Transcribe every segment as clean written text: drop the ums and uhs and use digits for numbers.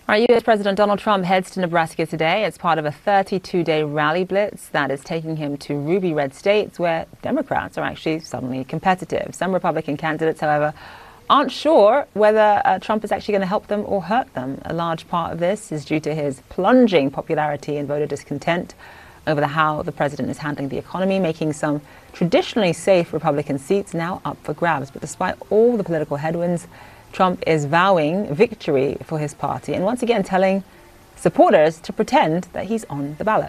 All right, U.S. President Donald Trump heads to Nebraska today as part of a 32-day rally blitz that is taking him to ruby red states where Democrats are actually suddenly competitive. Some Republican candidates, however, aren't sure whether Trump is actually going to help them or hurt them. A large part of this is due to his plunging popularity and voter discontent over how the president is handling the economy, making some traditionally safe Republican seats now up for grabs. But despite all the political headwinds, Trump is vowing victory for his party and once again telling supporters to pretend that he's on the ballot.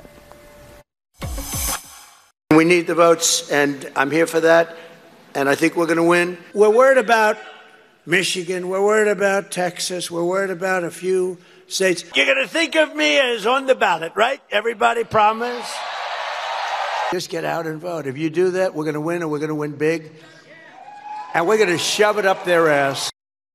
We need the votes, and I'm here for that, and I think we're going to win. We're worried about Michigan. We're worried about Texas. We're worried about a few states. You're going to think of me as on the ballot, right? Everybody promise? Just get out and vote. If you do that, we're going to win, and we're going to win big. And we're going to shove it up their ass.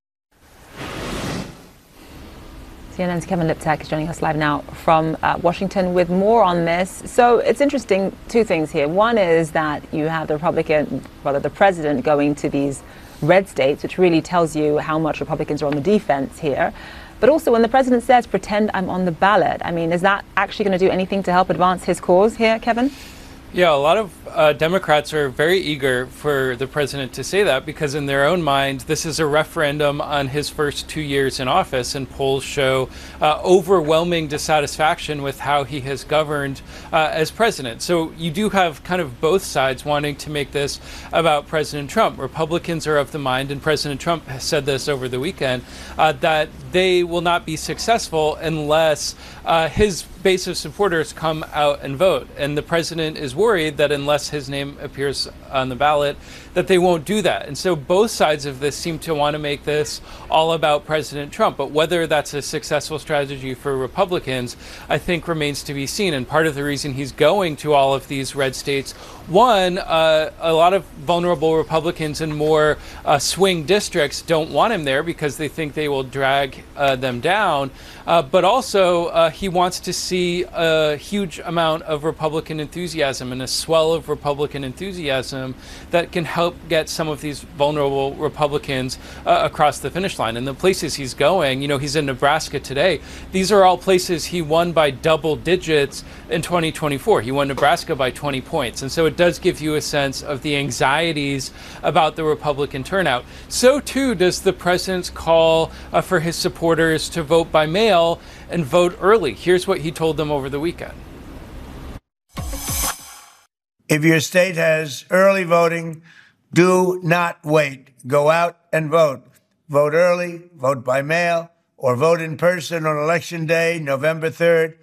CNN's Kevin Liptak is joining us live now from Washington with more on this. So it's interesting, two things here. One is that you have the president going to these red states, which really tells you how much Republicans are on the defense here. But also when the president says, pretend I'm on the ballot, I mean, is that actually going to do anything to help advance his cause here, Kevin? Yeah, a lot of Democrats are very eager for the president to say that because in their own mind, this is a referendum on his first 2 years in office, and polls show overwhelming dissatisfaction with how he has governed as president. So you do have kind of both sides wanting to make this about President Trump. Republicans are of the mind, and President Trump has said this over the weekend, that they will not be successful unless his base of supporters come out and vote. And the president is worried that unless his name appears on the ballot, that they won't do that. And so both sides of this seem to want to make this all about President Trump. But whether that's a successful strategy for Republicans, I think remains to be seen. And part of the reason he's going to all of these red states, one, a lot of vulnerable Republicans in more swing districts don't want him there because they think they will drag them down. But also, he wants to see a huge amount of Republican enthusiasm and a swell of Republican enthusiasm that can help get some of these vulnerable Republicans across the finish line. And the places he's going, you know, he's in Nebraska today. These are all places he won by double digits in 2024. He won Nebraska by 20 points. And so it does give you a sense of the anxieties about the Republican turnout. So too does the president's call for his supporters to vote by mail and vote early. Here's what he told them over the weekend. If your state has early voting, do not wait. Go out and vote. Vote early, vote by mail, or vote in person on Election Day, November 3rd.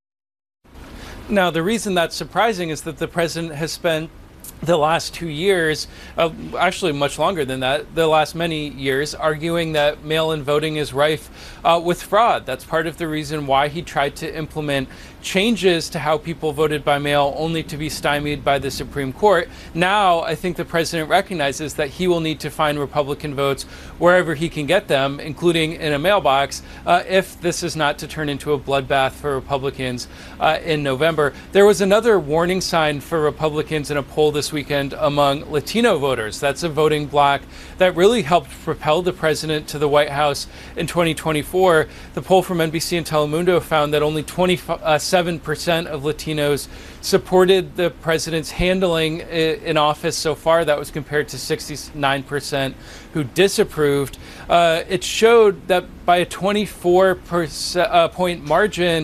Now, the reason that's surprising is that the president has spent the last 2 years, actually much longer than that, the last many years, arguing that mail-in voting is rife with fraud. That's part of the reason why he tried to implement changes to how people voted by mail, only to be stymied by the Supreme Court. Now, I think the president recognizes that he will need to find Republican votes wherever he can get them, including in a mailbox, if this is not to turn into a bloodbath for Republicans in November. There was another warning sign for Republicans in a poll this weekend among Latino voters. That's a voting bloc that really helped propel the president to the White House in 2024. The poll from NBC and Telemundo found that only 27% of Latinos supported the president's handling in office so far. That was compared to 69% who disapproved. It showed that by a 24 point margin,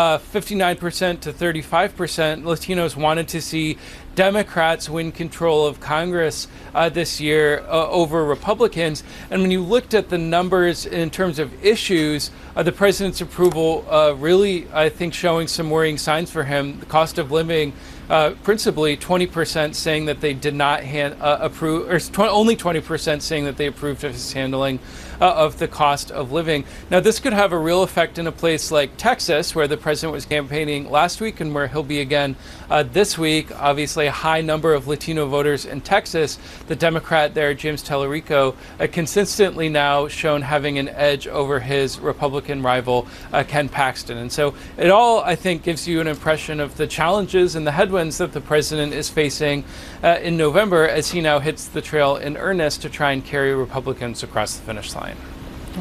59% to 35%, Latinos wanted to see Democrats win control of Congress this year over Republicans. And when you looked at the numbers in terms of issues, the president's approval really, I think, showing some worrying signs for him. The cost of living, principally 20% saying that they did not approve, or only 20% saying that they approved of his handling of the cost of living. Now, this could have a real effect in a place like Texas, where the president was campaigning last week and where he'll be again this week. Obviously, a high number of Latino voters in Texas. The Democrat there, James Tellerico, consistently now shown having an edge over his Republican rival, Ken Paxton. And so it all, I think, gives you an impression of the challenges and the headwinds that the president is facing in November as he now hits the trail in earnest to try and carry Republicans across the finish line.